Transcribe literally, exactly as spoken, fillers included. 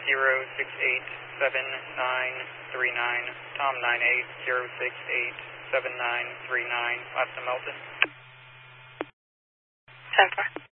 zero six eight seven nine three nine. Tom nine eight zero six eight seven nine three nine. Last to Melton. ten four.